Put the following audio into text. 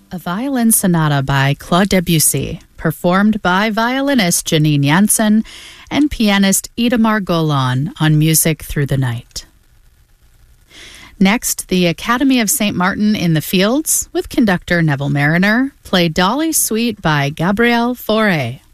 A violin sonata by Claude Debussy, performed by violinist Janine Jansen and pianist Itamar Golan on Music Through the Night. Next, the Academy of St. Martin in the Fields, with conductor Neville Mariner, play Dolly Suite by Gabriel Fauré.